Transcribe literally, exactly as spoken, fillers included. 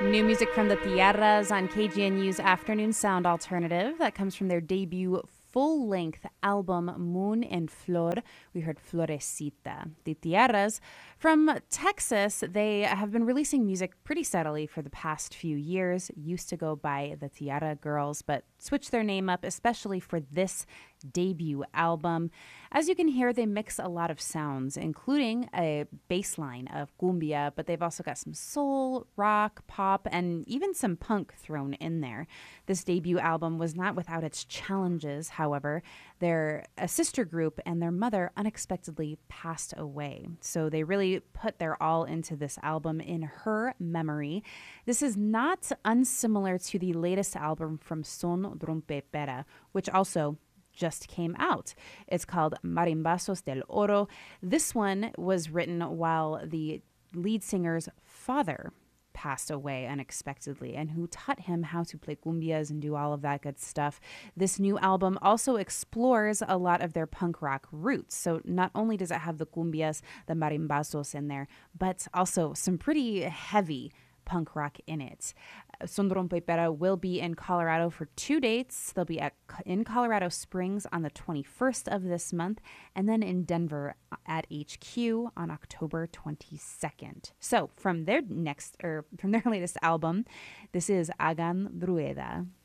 New music from the Tierras on K G N U's Afternoon Sound Alternative. That comes from their debut full-length album, Moon en Flor. We heard Florecita. The Tierras from Texas, they have been releasing music pretty steadily for the past few years. Used to go by the Tierra Girls, but switched their name up, especially for this debut album. As you can hear, they mix a lot of sounds, including a bass line of cumbia, but they've also got some soul, rock, pop, and even some punk thrown in there. This debut album was not without its challenges, however. They're a sister group, and their mother unexpectedly passed away. So they really put their all into this album in her memory. This is not unsimilar to the latest album from Son Trompepera, which also just came out. It's called Marimbazos del Oro. This one was written while the lead singer's father passed away unexpectedly, and who taught him how to play cumbias and do all of that good stuff. This new album also explores a lot of their punk rock roots. So not only does it have the cumbias, the marimbazos in there, but also some pretty heavy punk rock in it. Son Trompepera will be in Colorado for two dates. They'll be at in Colorado Springs on the twenty-first of this month, and then in Denver at H Q on October twenty-second. So from their next or from their latest album, this is Hagan Drueda.